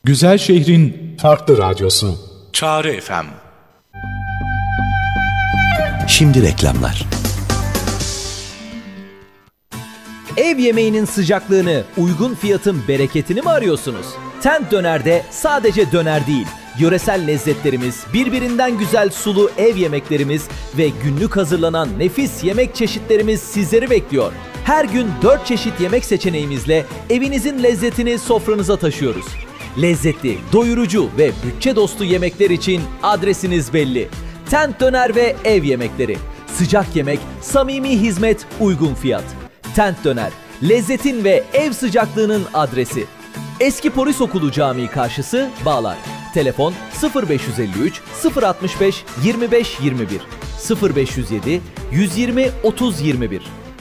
Güzel şehrin farklı radyosu. Çağrı FM. Şimdi reklamlar. Ev yemeğinin sıcaklığını, uygun fiyatın bereketini mi arıyorsunuz? Tent Döner'de sadece döner değil, yöresel lezzetlerimiz, birbirinden güzel sulu ev yemeklerimiz ve günlük hazırlanan nefis yemek çeşitlerimiz sizleri bekliyor. Her gün 4 çeşit yemek seçeneğimizle evinizin lezzetini sofranıza taşıyoruz. Lezzetli, doyurucu ve bütçe dostu yemekler için adresiniz belli. Tent Döner ve ev yemekleri. Sıcak yemek, samimi hizmet, uygun fiyat. Tent Döner, lezzetin ve ev sıcaklığının adresi. Eski Polis Okulu Camii karşısı, Bağlar. Telefon 0553 065 25 21 0507 120 30 21.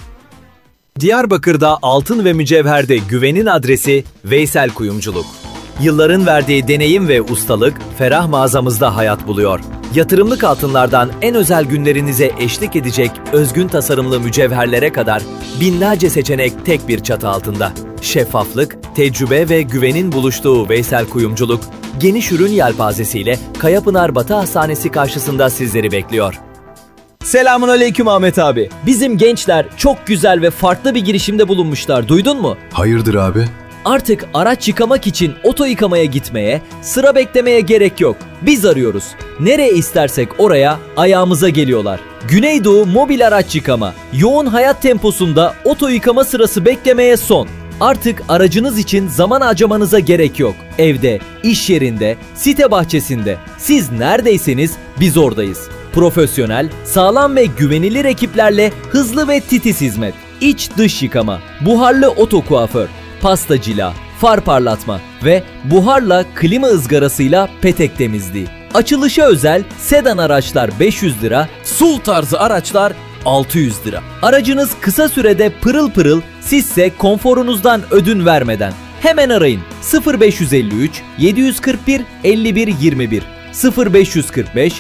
Diyarbakır'da altın ve mücevherde güvenin adresi Veysel Kuyumculuk. Yılların verdiği deneyim ve ustalık ferah mağazamızda hayat buluyor. Yatırımlık altınlardan en özel günlerinize eşlik edecek özgün tasarımlı mücevherlere kadar binlerce seçenek tek bir çatı altında. Şeffaflık, tecrübe ve güvenin buluştuğu Veysel Kuyumculuk, geniş ürün yelpazesiyle Kayapınar Batı Hastanesi karşısında sizleri bekliyor. Selamünaleyküm Ahmet abi. Bizim gençler çok güzel ve farklı bir girişimde bulunmuşlar. Duydun mu? Hayırdır abi? Artık araç yıkamak için oto yıkamaya gitmeye, sıra beklemeye gerek yok. Biz arıyoruz. Nereye istersek oraya ayağımıza geliyorlar. Güneydoğu Mobil Araç Yıkama. Yoğun hayat temposunda oto yıkama sırası beklemeye son. Artık aracınız için zaman harcamanıza gerek yok. Evde, iş yerinde, site bahçesinde. Siz neredeyseniz biz oradayız. Profesyonel, sağlam ve güvenilir ekiplerle hızlı ve titiz hizmet. İç dış yıkama, buharlı oto kuaför, pasta cila, far parlatma ve buharla klima ızgarasıyla petek temizliği. Açılışa özel sedan araçlar 500 lira, SUV tarzı araçlar 600 lira. Aracınız kısa sürede pırıl pırıl, sizse konforunuzdan ödün vermeden. Hemen arayın 0553 741 51 21 0545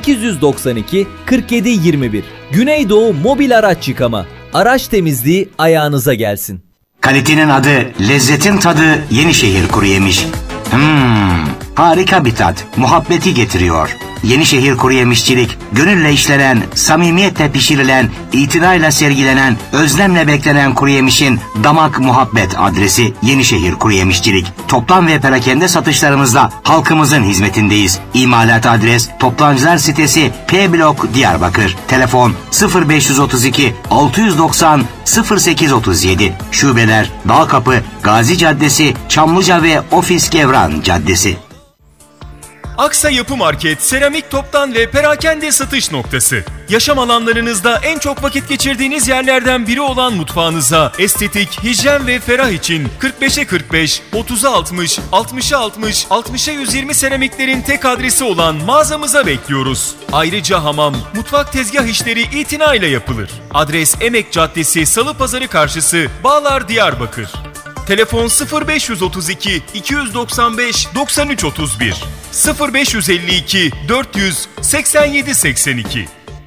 892 47 21. Güneydoğu Mobil Araç Yıkama. Araç temizliği ayağınıza gelsin. Kalitenin adı, lezzetin tadı Yenişehir Kuruyemiş. Harika bir tat, muhabbeti getiriyor. Yenişehir Kuruyemişçilik, gönülle işlenen, samimiyetle pişirilen, itinayla sergilenen, özlemle beklenen kuruyemişin damak muhabbet adresi Yenişehir Kuruyemişçilik. Toptan ve perakende satışlarımızla halkımızın hizmetindeyiz. İmalat adres Toptancılar sitesi P Blok Diyarbakır. Telefon 0532 690 0837. Şubeler Dağkapı, Gazi Caddesi, Çamlıca ve Ofis Gevran Caddesi. Aksa Yapı Market, seramik toptan ve perakende satış noktası. Yaşam alanlarınızda en çok vakit geçirdiğiniz yerlerden biri olan mutfağınıza estetik, hijyen ve ferah için 45'e 45, 30'a 60, 60'a 60, 60'a 120 seramiklerin tek adresi olan mağazamıza bekliyoruz. Ayrıca hamam, mutfak tezgah işleri itinayla yapılır. Adres Emek Caddesi, Salı Pazarı karşısı, Bağlar, Diyarbakır. Telefon 0532 295 93 31 0552 400 87 82.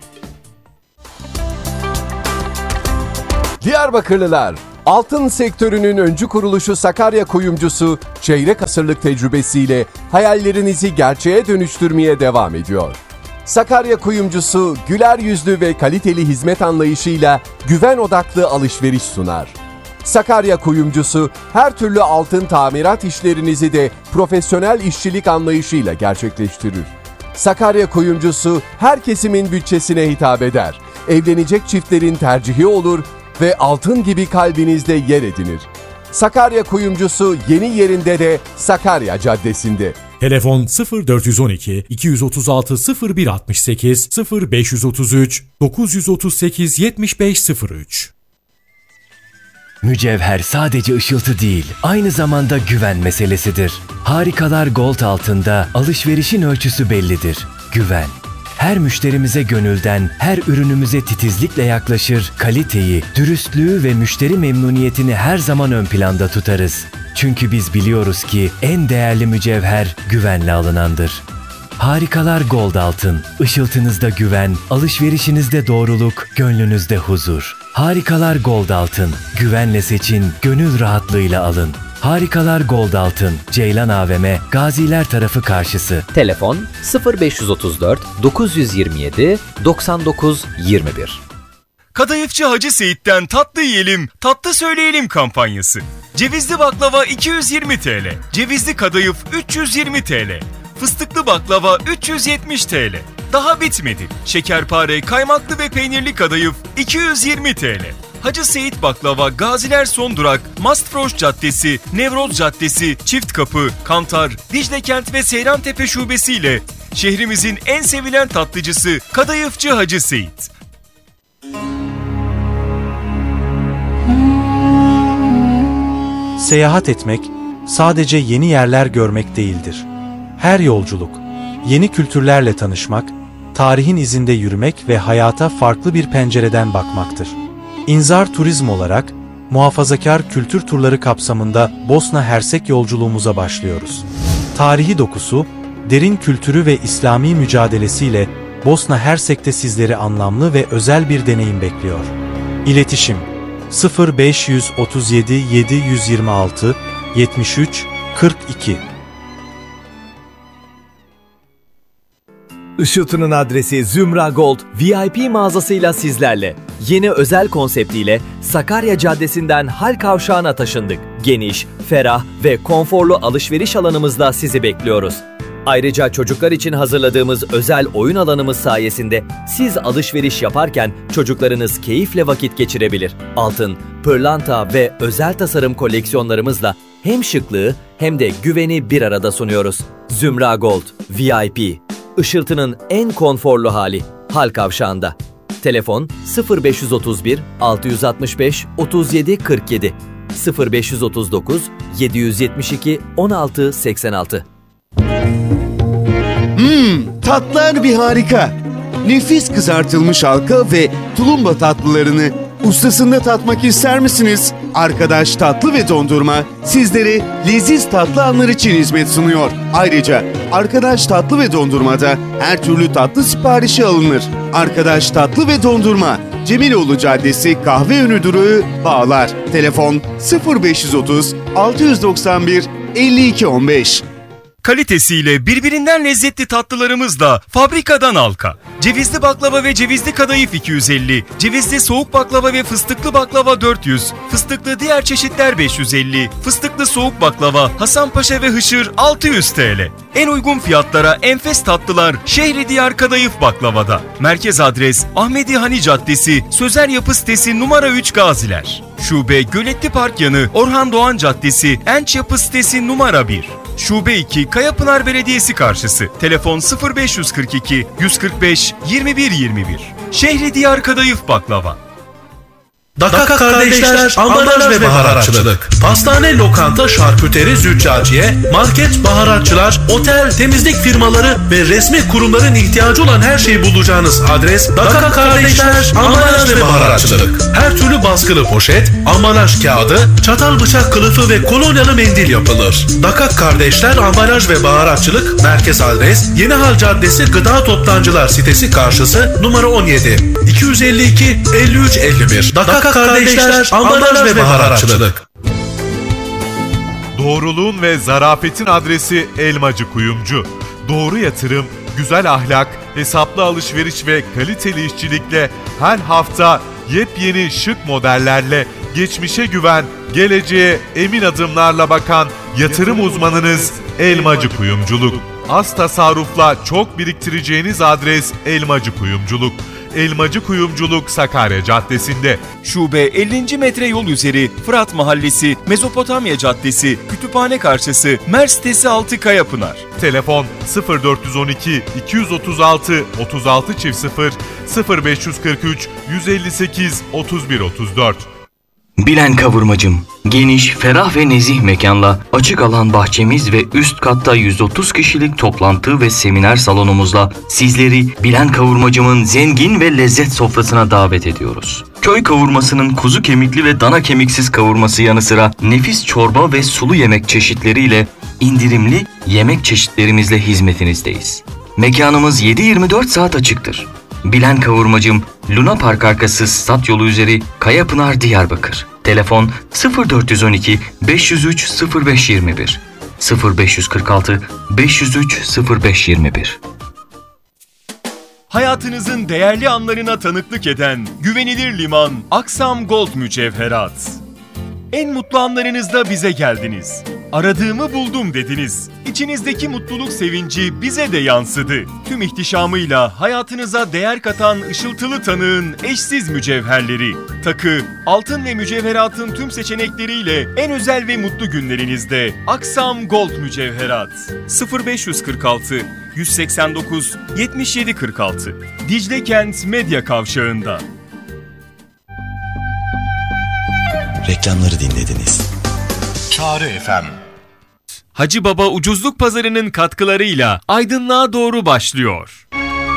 Diyarbakırlılar, altın sektörünün öncü kuruluşu Sakarya Kuyumcusu, çeyrek asırlık tecrübesiyle hayallerinizi gerçeğe dönüştürmeye devam ediyor. Sakarya Kuyumcusu, güler yüzlü ve kaliteli hizmet anlayışıyla güven odaklı alışveriş sunar. Sakarya Kuyumcusu, her türlü altın tamirat işlerinizi de profesyonel işçilik anlayışıyla gerçekleştirir. Sakarya Kuyumcusu, her kesimin bütçesine hitap eder. Evlenecek çiftlerin tercihi olur ve altın gibi kalbinizde yer edinir. Sakarya Kuyumcusu yeni yerinde de Sakarya Caddesi'nde. Telefon 0412 236 0168 0533 938 7503. Mücevher sadece ışıltı değil, aynı zamanda güven meselesidir. Harikalar Gold altında alışverişin ölçüsü bellidir. Güven. Her müşterimize gönülden, her ürünümüze titizlikle yaklaşır, kaliteyi, dürüstlüğü ve müşteri memnuniyetini her zaman ön planda tutarız. Çünkü biz biliyoruz ki en değerli mücevher güvenle alınandır. Harikalar Gold altın, ışıltınızda güven, alışverişinizde doğruluk, gönlünüzde huzur. Harikalar Gold altın, güvenle seçin, gönül rahatlığıyla alın. Harikalar Gold Altın, Ceylan AVM, Gaziler tarafı karşısı. Telefon 0534 927 99 21. Kadayıfçı Hacı Seyit'ten tatlı yiyelim, tatlı söyleyelim kampanyası. Cevizli baklava 220 TL, cevizli kadayıf 320 TL, fıstıklı baklava 370 TL. Daha bitmedi. Şekerpare, kaymaklı ve peynirli kadayıf 220 TL. Hacı Seyit Baklava, Gaziler Son Durak, Mastfroş Caddesi, Nevroz Caddesi, Çift Kapı, Kantar, Diclekent ve Seyrantepe şubesiyle şehrimizin en sevilen tatlıcısı Kadayıfçı Hacı Seyit. Seyahat etmek sadece yeni yerler görmek değildir. Her yolculuk, yeni kültürlerle tanışmak, tarihin izinde yürümek ve hayata farklı bir pencereden bakmaktır. İnzar Turizm olarak muhafazakar kültür turları kapsamında Bosna Hersek yolculuğumuza başlıyoruz. Tarihi dokusu, derin kültürü ve İslami mücadelesiyle Bosna Hersek'te sizleri anlamlı ve özel bir deneyim bekliyor. İletişim 0537 726 73 42. Işıltı'nın adresi Zümra Gold VIP mağazasıyla sizlerle. Yeni özel konseptiyle Sakarya Caddesi'nden Hal Kavşağı'na taşındık. Geniş, ferah ve konforlu alışveriş alanımızda sizi bekliyoruz. Ayrıca çocuklar için hazırladığımız özel oyun alanımız sayesinde siz alışveriş yaparken çocuklarınız keyifle vakit geçirebilir. Altın, pırlanta ve özel tasarım koleksiyonlarımızla hem şıklığı hem de güveni bir arada sunuyoruz. Zümra Gold VIP. Işıltı'nın en konforlu hali Hal Kavşağı'nda. Telefon 0531 665 37 47 0539 772 16 86. Tatlar bir harika. Nefis kızartılmış halka ve tulumba tatlılarını ustasında tatmak ister misiniz? Arkadaş Tatlı ve Dondurma sizlere leziz tatlı anlar için hizmet sunuyor. Ayrıca Arkadaş Tatlı ve Dondurma'da her türlü tatlı siparişi alınır. Arkadaş Tatlı ve Dondurma, Cemiloğlu Caddesi Kahveönü Durağı, Bağlar. Telefon 0530 691 52 15. Kalitesiyle birbirinden lezzetli tatlılarımızla fabrikadan halka. Cevizli baklava ve cevizli kadayıf 250, cevizli soğuk baklava ve fıstıklı baklava 400, fıstıklı diğer çeşitler 550, fıstıklı soğuk baklava, Hasanpaşa ve Hışır 600 TL. En uygun fiyatlara enfes tatlılar Şehridiyar Kadayıf Baklava'da. Merkez adres Ahmedi Hani Caddesi, Sözer Yapı Sitesi numara 3 Gaziler. Şube Göletli Park yanı Orhan Doğan Caddesi, Enç Yapı Sitesi numara 1. Şube 2 Kayapınar Belediyesi karşısı. Telefon 0542 145 21 21. Şehridiyar Kadayıf Baklava. Daka Kardeşler Ambalaj ve Baharatçılık. Pastane, lokanta, şarküteri, züccaciye, market, baharatçılar, otel, temizlik firmaları ve resmi kurumların ihtiyacı olan her şeyi bulacağınız adres Daka Kardeşler Ambalaj ve Baharatçılık. Her türlü baskılı poşet, ambalaj kağıdı, çatal bıçak kılıfı ve kolonyalı mendil yapılır. Daka Kardeşler Ambalaj ve Baharatçılık. Merkez adres Yenihal Caddesi Gıda Toptancılar Sitesi karşısı numara 17 252 53 51. Daka Kardeşler Ambalaj ve Baharatçılık. Doğruluğun ve zarafetin adresi Elmacı Kuyumcu. Doğru yatırım, güzel ahlak, hesaplı alışveriş ve kaliteli işçilikle her hafta yepyeni şık modellerle geçmişe güven, geleceğe emin adımlarla bakan yatırım uzmanınız Elmacı Kuyumculuk. Az tasarrufla çok biriktireceğiniz adres Elmacı Kuyumculuk. Elmacı Kuyumculuk Sakarya Caddesi'nde. Şube 50. metre yol üzeri Fırat Mahallesi, Mezopotamya Caddesi, Kütüphane karşısı, Mer sitesi 6 Kayapınar. Telefon 0412 236 36 0 0543 158 31 34. Bilen Kavurmacım, geniş, ferah ve nezih mekanla açık alan bahçemiz ve üst katta 130 kişilik toplantı ve seminer salonumuzla sizleri Bilen Kavurmacım'ın zengin ve lezzet sofrasına davet ediyoruz. Köy kavurmasının kuzu kemikli ve dana kemiksiz kavurması yanı sıra nefis çorba ve sulu yemek çeşitleriyle indirimli yemek çeşitlerimizle hizmetinizdeyiz. Mekanımız 7/24 saat açıktır. Bilen Kavurmacım, Luna Park arkası Stat yolu üzeri Kayapınar, Diyarbakır. Telefon 0412 503 0521 0546 503 0521. Hayatınızın değerli anlarına tanıklık eden güvenilir liman Aksam Gold Mücevherat. En mutlu anlarınızda bize geldiniz. Aradığımı buldum dediniz. İçinizdeki mutluluk sevinci bize de yansıdı. Tüm ihtişamıyla hayatınıza değer katan ışıltılı tanığın eşsiz mücevherleri. Takı, altın ve mücevheratın tüm seçenekleriyle en özel ve mutlu günlerinizde Aksam Gold Mücevherat. 0546 189 7746 Dicle Kent Medya Kavşağı'nda. Reklamları dinlediniz. Çağrı FM. Hacı Baba Ucuzluk Pazarı'nın katkılarıyla aydınlığa doğru başlıyor.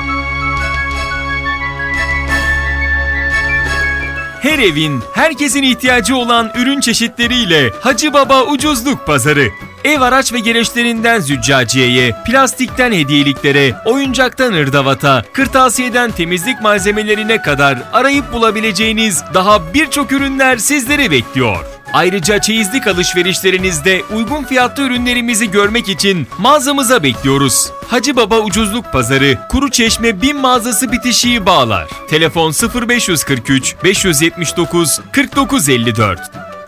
Her evin, herkesin ihtiyacı olan ürün çeşitleriyle Hacı Baba Ucuzluk Pazarı. Ev araç ve gereçlerinden züccaciyeye, plastikten hediyeliklere, oyuncaktan ırdavata, kırtasiyeden temizlik malzemelerine kadar arayıp bulabileceğiniz daha birçok ürünler sizleri bekliyor. Ayrıca çeyizlik alışverişlerinizde uygun fiyatlı ürünlerimizi görmek için mağazamıza bekliyoruz. Hacı Baba Ucuzluk Pazarı, Kuruçeşme BİM mağazası bitişiği Bağlar. Telefon 0543 579 4954.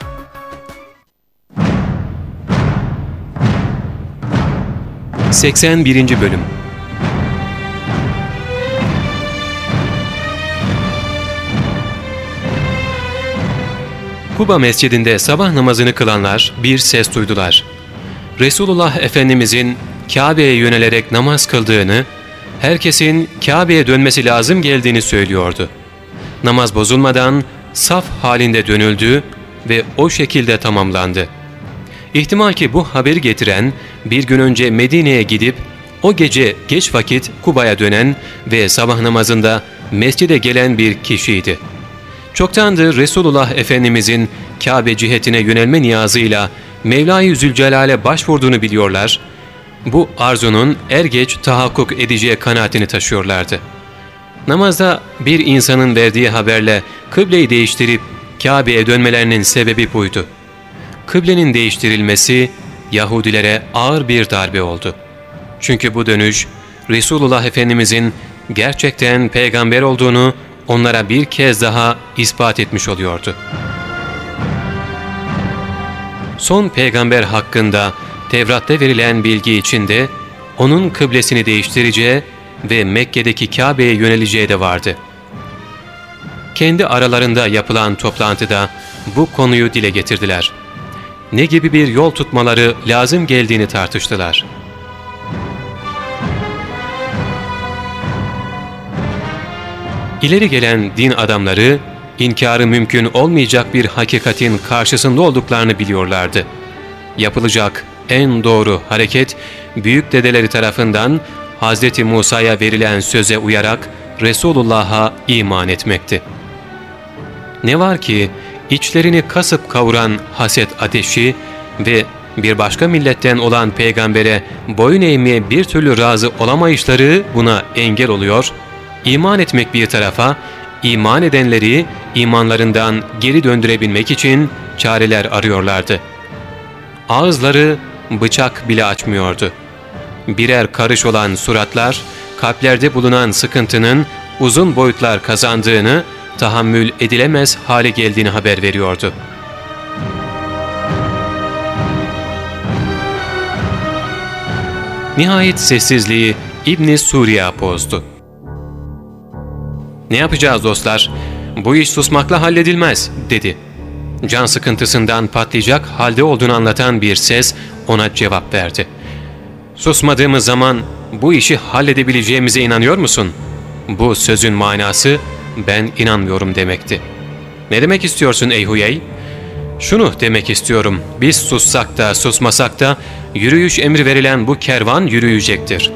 ...81. Bölüm. Kuba Mescidinde sabah namazını kılanlar bir ses duydular. Resulullah Efendimizin Kabe'ye yönelerek namaz kıldığını, herkesin Kabe'ye dönmesi lazım geldiğini söylüyordu. Namaz bozulmadan saf halinde dönüldü ve o şekilde tamamlandı. İhtimal ki bu haberi getiren, bir gün önce Medine'ye gidip o gece geç vakit Kuba'ya dönen ve sabah namazında mescide gelen bir kişiydi. Çoktandır Resulullah Efendimizin Kabe cihetine yönelme niyazıyla Mevla-i Zülcelal'e başvurduğunu biliyorlar, bu arzunun er geç tahakkuk edeceği kanaatini taşıyorlardı. Namazda bir insanın verdiği haberle kıbleyi değiştirip Kabe'ye dönmelerinin sebebi buydu. Kıblenin değiştirilmesi Yahudilere ağır bir darbe oldu. Çünkü bu dönüş Resulullah Efendimizin gerçekten peygamber olduğunu onlara bir kez daha ispat etmiş oluyordu. Son peygamber hakkında Tevrat'ta verilen bilgi içinde onun kıblesini değiştireceği ve Mekke'deki Kabe'ye yöneleceği de vardı. Kendi aralarında yapılan toplantıda bu konuyu dile getirdiler. Ne gibi bir yol tutmaları lazım geldiğini tartıştılar. İleri gelen din adamları, inkarı mümkün olmayacak bir hakikatin karşısında olduklarını biliyorlardı. Yapılacak en doğru hareket, büyük dedeleri tarafından Hz. Musa'ya verilen söze uyarak Resulullah'a iman etmekti. Ne var ki, içlerini kasıp kavuran haset ateşi ve bir başka milletten olan peygambere boyun eğmeye bir türlü razı olamayışları buna engel oluyor. İman etmek bir tarafa, iman edenleri imanlarından geri döndürebilmek için çareler arıyorlardı. Ağızları bıçak bile açmıyordu. Birer karış olan suratlar, kalplerde bulunan sıkıntının uzun boyutlar kazandığını, tahammül edilemez hale geldiğini haber veriyordu. Nihayet sessizliği İbn-i Suriye bozdu. "Ne yapacağız dostlar? Bu iş susmakla halledilmez," dedi. Can sıkıntısından patlayacak halde olduğunu anlatan bir ses ona cevap verdi. "Susmadığımız zaman bu işi halledebileceğimize inanıyor musun?" Bu sözün manası "ben inanmıyorum" demekti. "Ne demek istiyorsun ey Huyey?" "Şunu demek istiyorum, biz sussak da susmasak da yürüyüş emri verilen bu kervan yürüyecektir.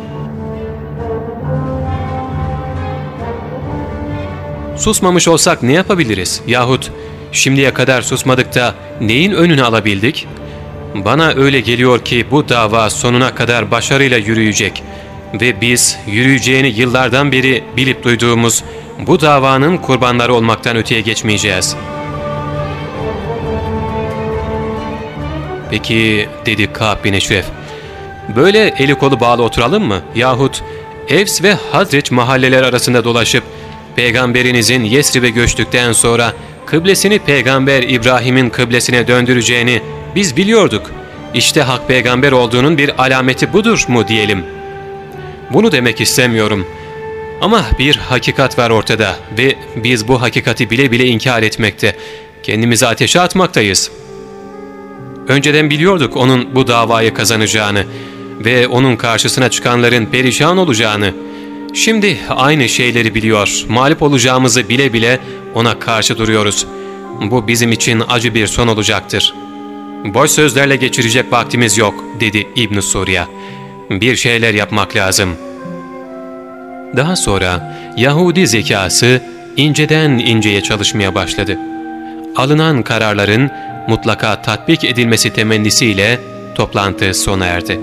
Susmamış olsak ne yapabiliriz? Yahut şimdiye kadar susmadık da neyin önünü alabildik? Bana öyle geliyor ki bu dava sonuna kadar başarıyla yürüyecek ve biz yürüyeceğini yıllardan beri bilip duyduğumuz bu davanın kurbanları olmaktan öteye geçmeyeceğiz." "Peki," dedi Kâb bin Eşref, "böyle eli kolu bağlı oturalım mı? Yahut Evs ve Hazreç mahalleler arasında dolaşıp Peygamberinizin Yesrib'e göçtükten sonra kıblesini Peygamber İbrahim'in kıblesine döndüreceğini biz biliyorduk. İşte hak peygamber olduğunun bir alameti budur mu diyelim?" Bunu demek istemiyorum. Ama bir hakikat var ortada ve biz bu hakikati bile bile inkar etmekte, kendimizi ateşe atmaktayız. Önceden biliyorduk onun bu davayı kazanacağını ve onun karşısına çıkanların perişan olacağını. Şimdi aynı şeyleri biliyor, mağlup olacağımızı bile bile ona karşı duruyoruz. Bu bizim için acı bir son olacaktır. "Boş sözlerle geçirecek vaktimiz yok," dedi İbn-i Suriye. "Bir şeyler yapmak lazım." Daha sonra Yahudi zekası inceden inceye çalışmaya başladı. Alınan kararların mutlaka tatbik edilmesi temennisiyle toplantı sona erdi.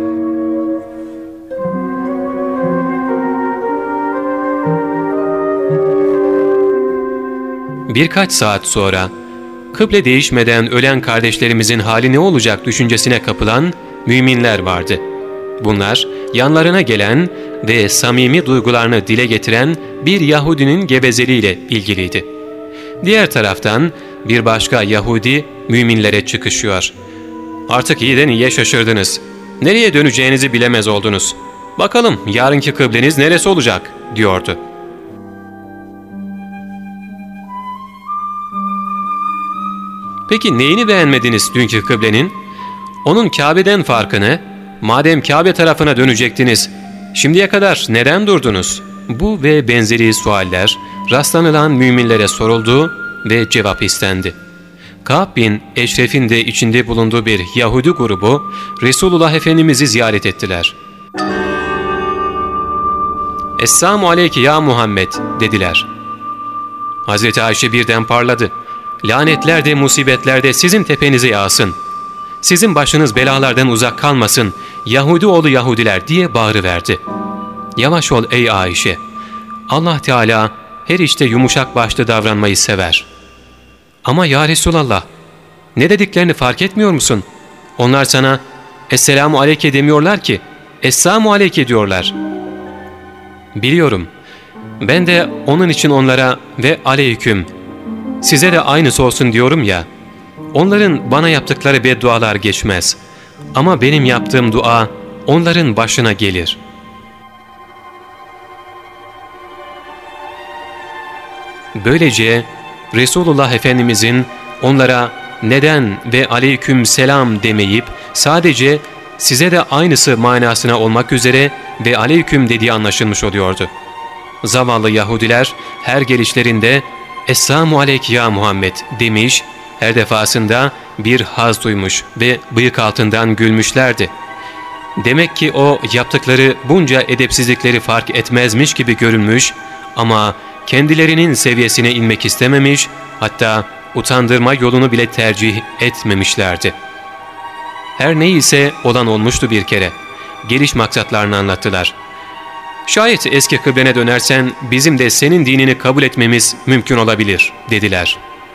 Birkaç saat sonra kıble değişmeden ölen kardeşlerimizin hali ne olacak düşüncesine kapılan müminler vardı. Bunlar yanlarına gelen ve samimi duygularını dile getiren bir Yahudinin gevezeliğiyle ilgiliydi. Diğer taraftan bir başka Yahudi müminlere çıkışıyor. "Artık iyiden iyiye şaşırdınız. Nereye döneceğinizi bilemez oldunuz. Bakalım yarınki kıbleniz neresi olacak?" diyordu. "Peki neyini beğenmediniz dünkü kıblenin? Onun Kabe'den farkı ne? Madem Kabe tarafına dönecektiniz, şimdiye kadar neden durdunuz?" Bu ve benzeri sualler rastlanılan müminlere soruldu ve cevap istendi. Kâb bin Eşref'in de içinde bulunduğu bir Yahudi grubu Resulullah Efendimiz'i ziyaret ettiler. "Esselamu aleyke ya Muhammed," dediler. Hazreti Ayşe birden parladı. "Lanetler de musibetler de sizin tepenize yağsın. Sizin başınız belalardan uzak kalmasın, Yahudi oğlu Yahudiler," diye bağırıverdi. "Yavaş ol ey Ayşe. Allah Teala her işte yumuşak başlı davranmayı sever." "Ama ya Resulallah, ne dediklerini fark etmiyor musun? Onlar sana Esselamu aleyke demiyorlar ki, Esselamu aleyke diyorlar." "Biliyorum. Ben de onun için onlara ve aleyküm, size de aynısı olsun diyorum ya. Onların bana yaptıkları beddualar geçmez. Ama benim yaptığım dua onların başına gelir." Böylece Resulullah Efendimizin onlara neden ve aleyküm selam demeyip sadece size de aynısı manasına olmak üzere ve aleyküm dediği anlaşılmış oluyordu. Zavallı Yahudiler her gelişlerinde Esselamu aleyke ya Muhammed demiş, her defasında bir haz duymuş ve bıyık altından gülmüşlerdi. Demek ki o yaptıkları bunca edepsizlikleri fark etmezmiş gibi görünmüş ama kendilerinin seviyesine inmek istememiş, hatta utandırma yolunu bile tercih etmemişlerdi. Her neyse olan olmuştu bir kere. Geliş maksatlarını anlattılar. "Şayet eski kıblene dönersen bizim de senin dinini kabul etmemiz mümkün olabilir," dediler.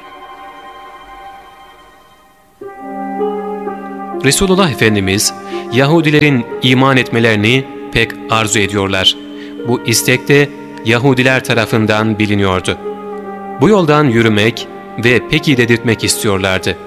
Resulullah Efendimiz Yahudilerin iman etmelerini pek arzu ediyorlar. Bu istek de Yahudiler tarafından biliniyordu. Bu yoldan yürümek ve peki dedirtmek istiyorlardı.